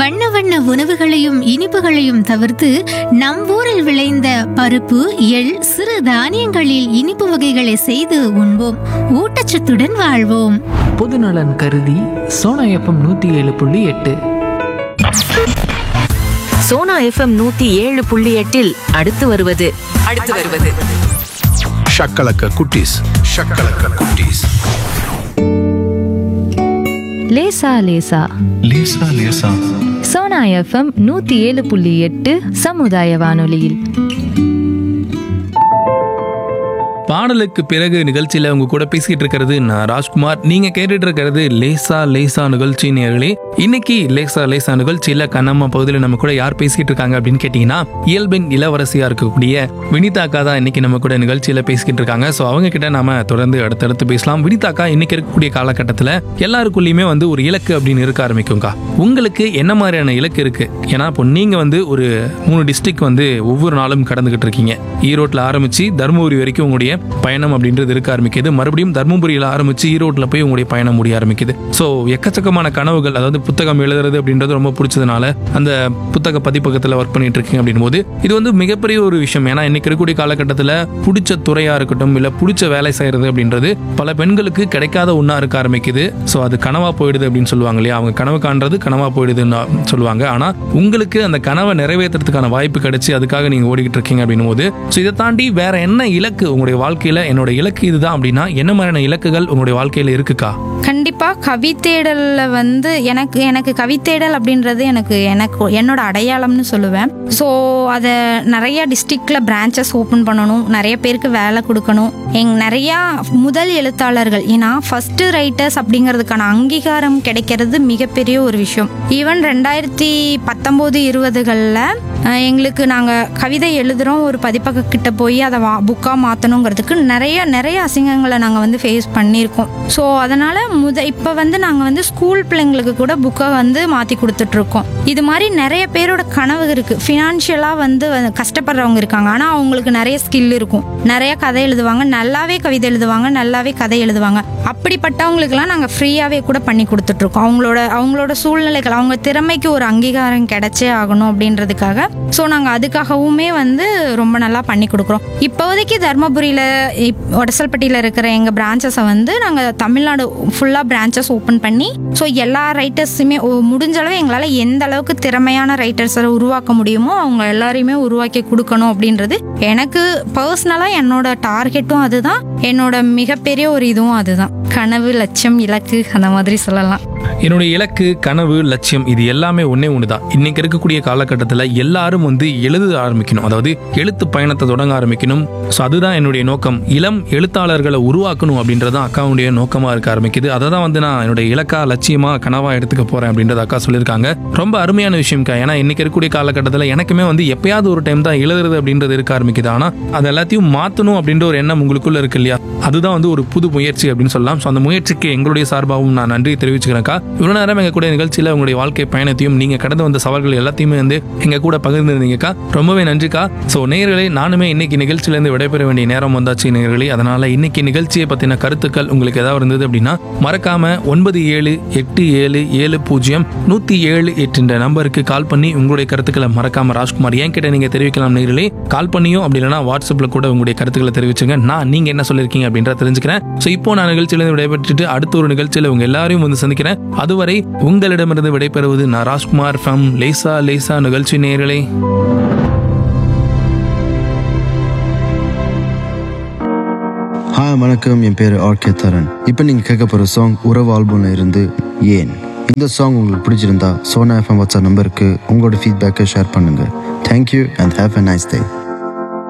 வண்ண வண்ண உணவுகளையும் இனிப்புகளையும் தவிர்த்து நம் ஊரில் விளைந்த பருப்பு, எள், சிறு தானியங்களில் இனிப்பு வகைகளை செய்து உண்போம். ஊட்டச்சத்துடன் வாழ்வோம். பொதுநலன் கருதி சோனா எஃப்எம் 107.8. சோனா எஃப்எம் 107.8 அடுத்து வருவது ஷக்கலக்க குட்டீஸ். லேசா லேசா லேசா லேசா. சோனா எஃப்எம் 107.8 சமுதாய வானொலியில். பாடலுக்கு பிறகு நிகழ்ச்சியில உங்க கூட பேசிட்டு இருக்கிறது நான் ராஜ்குமார். நீங்க கேட்டுட்டு இருக்கிறது லேசா லேசா நிகழ்ச்சி நேயர்களே. இன்னைக்கு லேசா லேசா நிகழ்ச்சியில கண்ணம்மா பகுதியில் நம்ம கூட யார் பேசிட்டு இருக்காங்க அப்படின்னு கேட்டீங்கன்னா, இயல்பின் இளவரசியா இருக்கக்கூடிய வினிதா அக்கா தான் இன்னைக்கு நம்ம கூட நிகழ்ச்சியில பேசிக்கிட்டு இருக்காங்க. ஸோ அவங்க கிட்ட நாம தொடர்ந்து அடுத்தடுத்து பேசலாம். வினிதா அக்கா, இன்னைக்கு இருக்கக்கூடிய காலகட்டத்தில் எல்லாருக்குள்ளயுமே ஒரு இலக்கு அப்படின்னு இருக்க ஆரம்பிக்கும்க்கா. உங்களுக்கு என்ன மாதிரியான இலக்கு இருக்கு? ஏன்னா இப்போ நீங்க ஒரு 3 டிஸ்ட்ரிக்ட் ஒவ்வொரு நாளும் கடந்துகிட்டு இருக்கீங்க. ஈரோட்டில் ஆரம்பிச்சு தருமபுரி வரைக்கும் உங்களுடைய பயணம் அப்படின்றது இருக்க ஆரம்பிக்குது. மறுபடியும் தர்மபுரியில ஆரம்பிச்சு ஈரோட்டில் போய் உங்களுடைய பயணம் முடிய ஆரம்பிக்குது. ஸோ எக்கச்சக்கமான கனவுகள், அதாவது புத்தகம் எழுதுறது அப்படின்றது ரொம்ப பிடிச்சதுனால அந்த புத்தக பதிப்பகத்தில் ஒர்க் பண்ணிட்டு இருக்கீங்க அப்படின் போது இது மிகப்பெரிய ஒரு விஷயம். ஏன்னா இன்னைக்கு இருக்கக்கூடிய காலகட்டத்தில் பிடிச்ச துறையா இருக்கட்டும், இல்லை பிடிச்ச வேலை செய்யறது அப்படின்றது பல பெண்களுக்கு கிடைக்காத ஒன்றா இருக்க ஆரம்பிக்குது. ஸோ அது கனவா போயிடுது அப்படின்னு சொல்லுவாங்க இல்லையா? அவங்க கனவு காண்றது கனவா போயிடுதுன்னு சொல்லுவாங்க. ஆனா உங்களுக்கு அந்த கனவை நிறைவேற்றுறதுக்கான வாய்ப்பு கிடைச்சி அதுக்காக நீங்க ஓடிக்கிட்டு இருக்கீங்க அப்படின் போது, ஸோ இதை தாண்டி வேற என்ன இலக்கு உங்களுடைய வாழ்க்கையில? என்னோட இலக்கு இதுதான் அப்படின்னா என்ன மாதிரியான இலக்குகள் உங்களுடைய வாழ்க்கையில இருக்குக்கா? கண்டிப்பா கவித்தேடல்ல எனக்கு கவித்தேடல் அப்படின்றது எனக்கு என்னோட அடையாளம்னு சொல்லுவேன். ஸோ அதை நிறைய டிஸ்ட்ரிக்ட்ல பிரான்ச்சஸ் ஓப்பன் பண்ணணும், நிறைய பேருக்கு வேலை கொடுக்கணும். நிறைய முதல் எழுத்தாளர்கள், ஏன்னா ஃபர்ஸ்ட் ரைட்டர்ஸ் அப்படிங்கிறதுக்கான அங்கீகாரம் கிடைக்கிறது மிகப்பெரிய ஒரு விஷயம். ஈவன் 2019-20களில் எங்களுக்கு நாங்கள் கவிதை எழுதுகிறோம், ஒரு பதிப்பக கிட்ட போய் அதை புக்காக மாற்றணுங்கிறதுக்கு நிறைய அசிங்கங்களை நாங்கள் ஃபேஸ் பண்ணியிருக்கோம். ஸோ அதனால் இப்போ நாங்கள் ஸ்கூல் பிள்ளைங்களுக்கு கூட புக்கை மாற்றி கொடுத்துட்ருக்கோம். இது மாதிரி நிறைய பேரோட கனவு இருக்குது. ஃபினான்ஷியலாக கஷ்டப்படுறவங்க இருக்காங்க, ஆனால் அவங்களுக்கு நிறைய ஸ்கில் இருக்கும், நிறைய கதை எழுதுவாங்க, நல்லாவே கவிதை எழுதுவாங்க, நல்லாவே கதை எழுதுவாங்க. அப்படிப்பட்டவங்களுக்கெல்லாம் நாங்கள் ஃப்ரீயாகவே கூட பண்ணி கொடுத்துட்ருக்கோம். அவங்களோட சூழ்நிலைகள், அவங்க திறமைக்கு ஒரு அங்கீகாரம் கிடைச்சே ஆகணும் அப்படின்றதுக்காக. ஸோ நாங்கள் அதுக்காகவுமே ரொம்ப நல்லா பண்ணி கொடுக்குறோம். இப்போதைக்கு தர்மபுரியில் ஒடசல்பட்டியில் இருக்கிற எங்கள் பிரான்ச்சஸை நாங்கள் தமிழ்நாடு ஃபுல்லாக பிரான்ச்சஸ் ஓப்பன் பண்ணி, ஸோ எல்லா ரைட்டர்ஸுமே முடிஞ்ச அளவு எங்களால் எந்த அளவுக்கு திறமையான ரைட்டர்ஸை உருவாக்க முடியுமோ அவங்க எல்லாரையுமே உருவாக்கி கொடுக்கணும் அப்படின்றது எனக்கு பர்சனலாக என்னோட டார்கெட்டும் அதுதான், என்னோட மிகப்பெரிய ஒரு இதுவும் அதுதான். கனவு, லட்சியம், இலக்கு, அந்த மாதிரி சொல்லலாம். என்னுடைய இலக்கு, கனவு, லட்சியம் இது எல்லாமே ஒன்னே ஒண்ணுதான். இன்னைக்கு இருக்கக்கூடிய காலகட்டத்தில் எல்லாரும் எழுத ஆரம்பிக்கணும், அதாவது எழுத்து பயணத்தை தொடங்க ஆரம்பிக்கணும். ஸோ அதுதான் என்னுடைய நோக்கம். இளம் எழுத்தாளர்களை உருவாக்கணும் அப்படின்றதான் அக்காவுடைய நோக்கமா இருக்க ஆரம்பிக்குது. அதை தான் நான் என்னுடைய இலக்கா, லட்சியமா, கனவா எடுத்துக்க போறேன் அப்படின்றத அக்கா சொல்லியிருக்காங்க. ரொம்ப அருமையான விஷயம்க்கா. ஏன்னா இன்னைக்கு இருக்கக்கூடிய காலகட்டத்தில் எனக்குமே எப்பயாவது ஒரு டைம் தான் எழுதுறது அப்படின்றது இருக்க ஆரம்பிக்குது. ஆனா அது எல்லாத்தையும் மாற்றணும் அப்படின்ற ஒரு எண்ணம் உங்களுக்குள்ள இருக்கு இல்லையா? அதுதான் ஒரு புது முயற்சி அப்படின்னு சொல்லலாம். ஸோ அந்த முயற்சிக்கு எங்களுடைய சார்பாகவும் நான் நன்றி தெரிவிச்சுக்கிறேன்க்கா. இவ்வளவு நேரம் எங்க கூட நிகழ்ச்சியில உங்களுடைய வாழ்க்கை பயணத்தையும் நீங்க கடந்து வந்த சவால்கள் எல்லாத்தையுமே எங்க கூட பகிர்ந்துருந்தீங்கக்கா. ரொம்பவே நன்றிக்கா. ஸோ நேயர்களே, நானுமே இன்னைக்கு நிகழ்ச்சியிலேருந்து விடைபெற வேண்டிய நேரம் வந்தாச்சு நேயர்களே. அதனால இன்னைக்கு நிகழ்ச்சியை பத்தின கருத்துக்கள் உங்களுக்கு ஏதாவது இருந்தது அப்படின்னா மறக்காம 9787070107 நம்பருக்கு கால் பண்ணி உங்களுடைய கருத்துக்களை மறக்காம ராஜ்குமார் என்கிட்ட நீங்க தெரிவிக்கலாம் நேயர்களே. கால் பண்ணியும் அப்படி இல்லைன்னா வாட்ஸ்அப்ல கூட உங்களுடைய கருத்துக்களை தெரிவிச்சுங்க. நான் நீங்க என்ன சொல்லிருக்கீங்க அப்படின்றத தெரிஞ்சுக்கிறேன். ஸோ இப்போ நான் நிகழ்ச்சியிலிருந்து விடைபெற்றுட்டு அடுத்த ஒரு நிகழ்ச்சியில உங்க எல்லாரையும் சந்திக்கிறேன். அதுவரை உங்களிடமிருந்து விடைபெறுவது நான் ராஜ்குமார் ஃப்ரம் லேசா லேசா நிகழ்ச்சி நேயர்களே. ஹாய், வணக்கம். என் பேர் ஆர்கே தரன். இப்போ நீங்கள் கேட்க போகிற சாங் உறவு ஆல்பம்ல இருந்து ஏன். இந்த சாங் உங்களுக்கு பிடிச்சிருந்தா சோனா எஃப்எம் வாட்ஸ்அப் நம்பருக்கு உங்களோட ஃபீட்பேக்கை ஷேர் பண்ணுங்கள். Thank you and have a nice day.